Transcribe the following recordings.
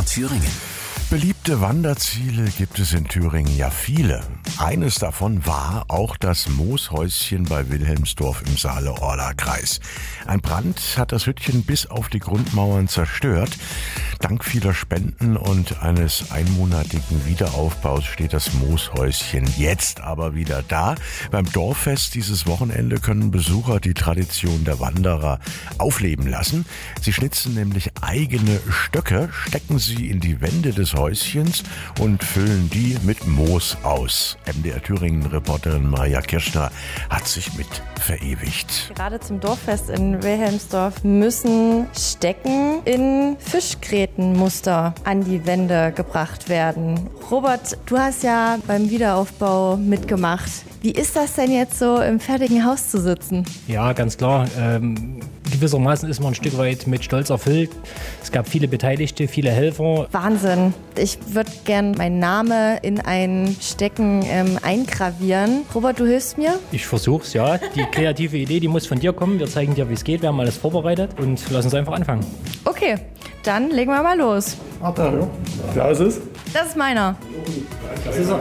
MDR Thüringen. Beliebte Wanderziele gibt es in Thüringen ja viele. Eines davon war auch das Mooshäuschen bei Wilhelmsdorf im Saale-Orla-Kreis. Ein Brand hat das Hüttchen bis auf die Grundmauern zerstört. Dank vieler Spenden und eines einmonatigen Wiederaufbaus steht das Mooshäuschen jetzt aber wieder da. Beim Dorffest dieses Wochenende können Besucher die Tradition der Wanderer aufleben lassen. Sie schnitzen nämlich eigene Stöcke, stecken sie in die Wände des Häuschens und füllen die mit Moos aus. MDR Thüringen-Reporterin Maja Kirschner hat sich mit verewigt. Gerade zum Dorffest in Wilhelmsdorf müssen Stecken in Fischgrätenmuster an die Wände gebracht werden. Robert, du hast ja beim Wiederaufbau mitgemacht. Wie ist das denn jetzt so im fertigen Haus zu sitzen? Ja, ganz klar. Gewissermaßen ist man ein Stück weit mit Stolz erfüllt. Es gab viele Beteiligte, viele Helfer. Wahnsinn. Ich würde gern meinen Namen in ein Stecken eingravieren. Robert, du hilfst mir? Ich versuch's, ja. Die kreative Idee, die muss von dir kommen. Wir zeigen dir, wie es geht. Wir haben alles vorbereitet und lass uns einfach anfangen. Okay, dann legen wir mal los. Ja, ist es? Das ist meiner. Das ist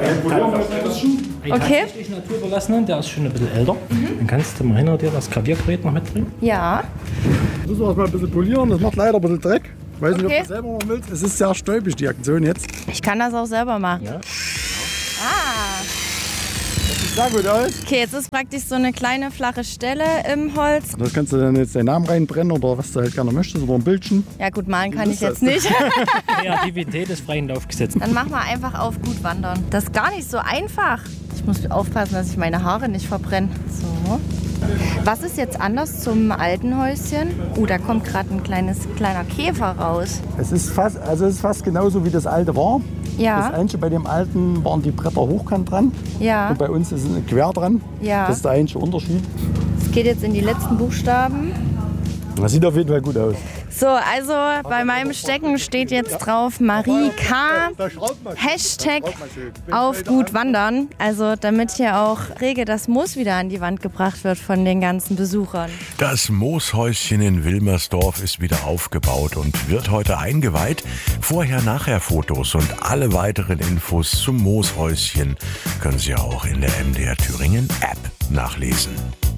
ein Okay. tatsächlich naturbelassenen, der ist schon ein bisschen älter. Dann kannst du mal dir das Graviergerät noch mitbringen. Ja. Müssen wir das mal ein bisschen polieren. Das macht leider ein bisschen Dreck. Weiß nicht, ob Okay. du selber machen willst. Es ist sehr stäubig, die Aktion jetzt. Ich kann das auch selber machen. Ja. Ah. Das sieht sehr gut aus. Okay, jetzt ist praktisch so eine kleine flache Stelle im Holz. Das kannst du dann jetzt deinen Namen reinbrennen oder was du halt gerne möchtest oder ein Bildchen. Ja gut, malen kann ich ist jetzt das? nicht. Kreativität ist freien Lauf gesetzt. Dann machen wir einfach auf gut wandern. Das ist gar nicht so einfach. Ich muss aufpassen, dass ich meine Haare nicht verbrenne. So. Was ist jetzt anders zum alten Häuschen? Da kommt gerade ein kleiner Käfer raus. Es ist fast genauso wie das alte war. Das Ja, Einzige bei dem alten waren die Bretter hochkant dran. ja, Und bei uns ist es quer dran. ja. Das ist der einzige Unterschied. Es geht jetzt in die letzten Buchstaben. Das sieht auf jeden Fall gut aus. So, also bei meinem Stecken steht jetzt drauf Marie K. Hashtag auf gut wandern. Also damit hier auch rege das Moos wieder an die Wand gebracht wird von den ganzen Besuchern. Das Mooshäuschen in Wilmersdorf ist wieder aufgebaut und wird heute eingeweiht. Vorher-Nachher-Fotos und alle weiteren Infos zum Mooshäuschen können Sie auch in der MDR Thüringen App nachlesen.